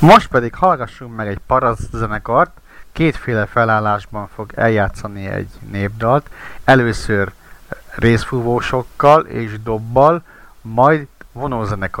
Most pedig hallgassunk meg egy parasztzenekart, kétféle felállásban fog eljátszani egy népdalt. Először részfúvósokkal és dobbal, majd vonózenekar.